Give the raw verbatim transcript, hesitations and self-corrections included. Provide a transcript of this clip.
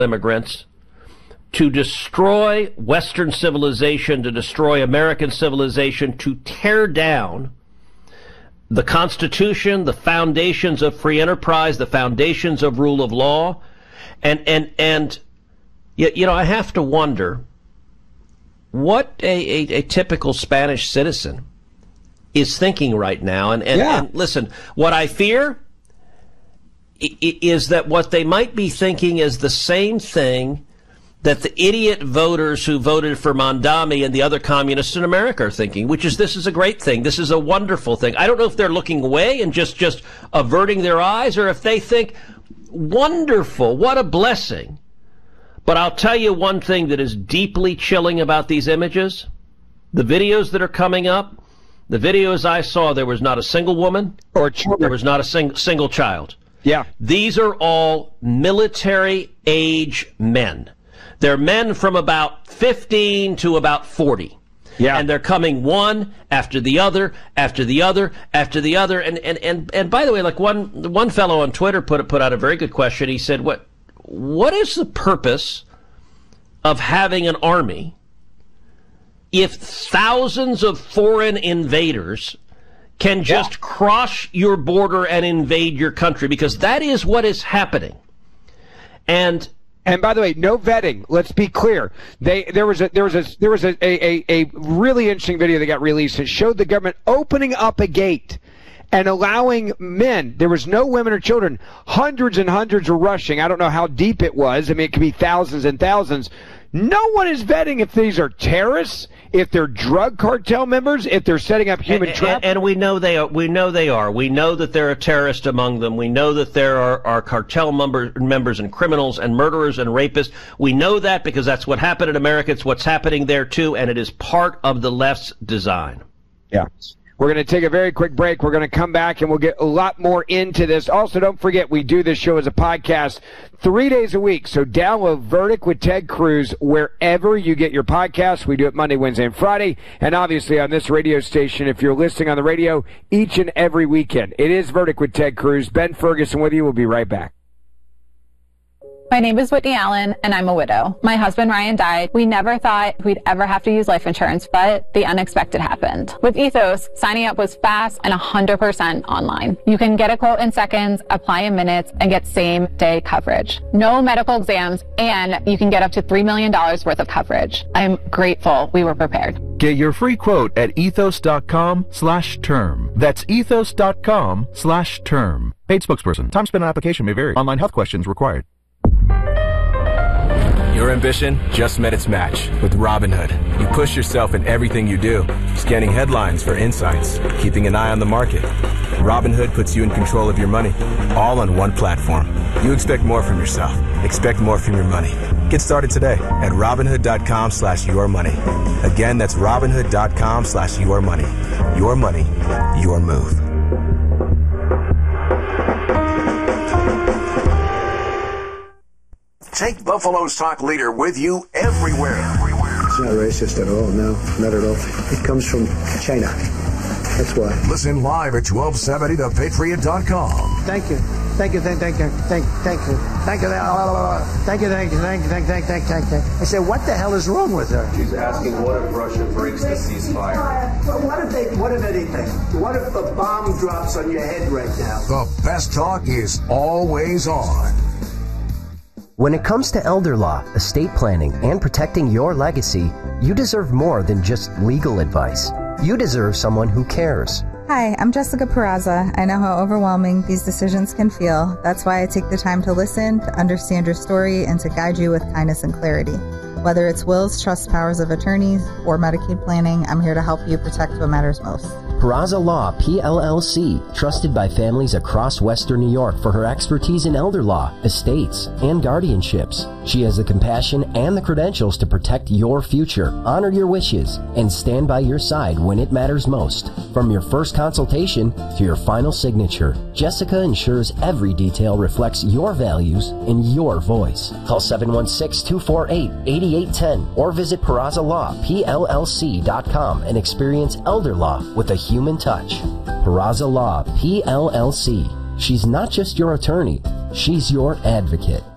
immigrants, to destroy Western civilization, to destroy American civilization, to tear down the Constitution, the foundations of free enterprise, the foundations of rule of law. And, and, and you know, I have to wonder what a, a, a typical Spanish citizen is thinking right now. And, and, yeah. and listen, what I fear is that what they might be thinking is the same thing that the idiot voters who voted for Mondami and the other communists in America are thinking, which is this is a great thing. This is a wonderful thing. I don't know if they're looking away and just, just averting their eyes, or if they think, wonderful, what a blessing. But I'll tell you one thing that is deeply chilling about these images. The videos that are coming up, the videos I saw, there was not a single woman or children. There was not a sing- single child. Yeah. These are all military-age men. They're men from about fifteen to about forty. Yeah. And they're coming one after the other, after the other, after the other. And, and, and, and by the way, like one one fellow on Twitter put put out a very good question. He said, what what is the purpose of having an army if thousands of foreign invaders can just yeah. cross your border and invade your country? Because that is what is happening. And And by the way, no vetting. Let's be clear. They there was a there was a there was a, a, a really interesting video that got released that showed the government opening up a gate and allowing men. There was no women or children. Hundreds and hundreds were rushing. I don't know how deep it was. I mean, it could be thousands and thousands. No one is vetting if these are terrorists, if they're drug cartel members, if they're setting up human and, trafficking. And, and we know they are. We know they are. We know that there are terrorists among them. We know that there are, are cartel member, members and criminals and murderers and rapists. We know that because that's what happened in America. It's what's happening there too, and it is part of the left's design. Yeah. We're going to take a very quick break. We're going to come back and we'll get a lot more into this. Also, don't forget, we do this show as a podcast three days a week. So download Verdict with Ted Cruz wherever you get your podcasts. We do it Monday, Wednesday, and Friday. And obviously on this radio station, if you're listening on the radio, each and every weekend. It is Verdict with Ted Cruz. Ben Ferguson with you. We'll be right back. My name is Whitney Allen, and I'm a widow. My husband, Ryan, died. We never thought we'd ever have to use life insurance, but the unexpected happened. With Ethos, signing up was fast and one hundred percent online. You can get a quote in seconds, apply in minutes, and get same-day coverage. No medical exams, and you can get up to three million dollars worth of coverage. I'm grateful we were prepared. Get your free quote at ethos.com slash term. That's ethos.com slash term. Paid spokesperson. Time spent on application may vary. Online health questions required. Your ambition just met its match with Robinhood. You push yourself in everything you do, scanning headlines for insights, keeping an eye on the market. Robinhood puts you in control of your money, all on one platform. You expect more from yourself. Expect more from your money. Get started today at Robinhood.com slash your money. Again, that's Robinhood.com slash your money. Your money, your move. Take Buffalo's talk leader with you everywhere. It's not racist at all. No, not at all. It comes from China. That's why. Listen live at twelve seventy the patriot dot com. Thank you. Thank you. Thank, thank you. Thank, thank you. Thank you. Thank you. Thank you. Thank you. Thank, thank, thank, thank, thank. I said, what the hell is wrong with her? She's asking, what if Russia breaks the ceasefire? Well, what if they? What if anything? What if a bomb drops on your head right now? The best talk is always on. When it comes to elder law, estate planning, and protecting your legacy, you deserve more than just legal advice. You deserve someone who cares. Hi, I'm Jessica Peraza. I know how overwhelming these decisions can feel. That's why I take the time to listen, to understand your story, and to guide you with kindness and clarity. Whether it's wills, trusts, powers of attorneys, or Medicaid planning, I'm here to help you protect what matters most. Peraza Law, P L L C, trusted by families across Western New York for her expertise in elder law, estates, and guardianships. She has the compassion and the credentials to protect your future, honor your wishes, and stand by your side when it matters most. From your first consultation to your final signature, Jessica ensures every detail reflects your values and your voice. Call seven one six, two four eight, eight eight one zero or visit Peraza Law P L L C dot com and experience elder law with a human touch. Peraza Law P L L C. She's not just your attorney, she's your advocate.